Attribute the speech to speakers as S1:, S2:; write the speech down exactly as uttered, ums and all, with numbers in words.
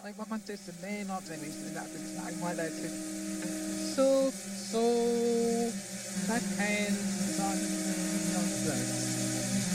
S1: Ay, baka contestant na observation natin sa aking mga letters. So, so, that ends on young blood.